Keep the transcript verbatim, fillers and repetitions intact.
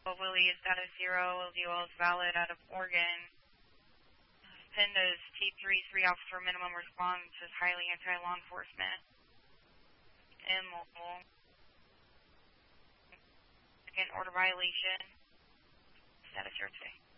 Well, Willie is status zero. L D O L is valid out of Oregon. Penda's T three three officer minimum response is highly anti-law enforcement. And multiple. Second order violation. Status zero today.